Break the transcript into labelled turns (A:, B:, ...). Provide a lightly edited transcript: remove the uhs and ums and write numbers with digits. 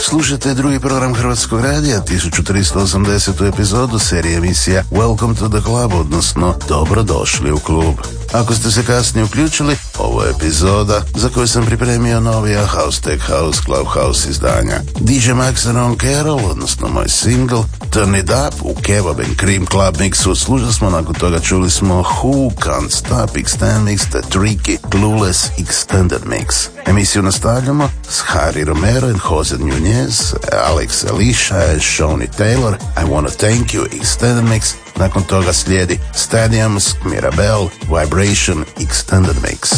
A: Slušajte drugi program Hrvatskog radija, 1380. epizodu serije emisija Welcome to the Club, odnosno Dobrodošli u klub. Ako ste se kasnije uključili, ovo je epizoda za koju sam pripremio novija House Tech House Clubhouse izdanja. DJ Max and Ron Carroll, odnosno moj single Turn It Up u Kebab and Cream Club mixu. Slušali smo, nakon toga čuli smo Who Can't Stop Extend Mix, The Tricky Clueless Extended Mix. Emisiju nastavljamo s Harry Romero and Jose Nunez, Alex Alicia and Shawnee Taylor, I Wanna Thank You Extended Mix. Nakon toga slijedi Stadiums, Mirabelle, Vibration Extended Mix.